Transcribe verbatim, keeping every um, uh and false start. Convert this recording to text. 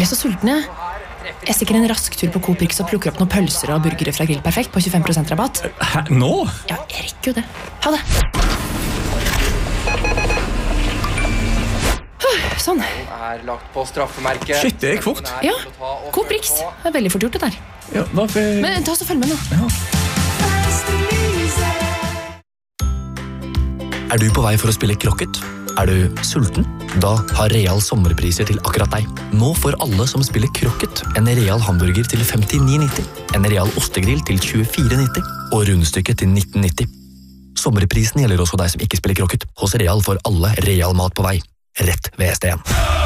ble så sulten, jeg. Jeg stikker en rask tur på Coop Rix og plukker opp noen pølser og burgere fra Grill Perfekt på tjuefem prosent rabatt. Hæ, nå? Ja, jeg rekker jo det. Ha det. Sånn. Er lagt på straffemerket. Shit, det gikk fort. Ja, Coop Rix. Det er veldig fort gjort det der. Ja, hva for... Men ta oss og følg med nå. Ja. Er du på vei for å spille krokket? Er du sulten? Da har Real sommerpriser til akkurat deg. Nå får alle som spiller krokket en Real hamburger til femtini nitti, en Real ostegrill til tjuefire nitti og rundstykket til nitten nitti. Sommerprisen gjelder også deg som ikke spiller krokket. Hos Real får alle Real mat på vei. Rett ved S D en.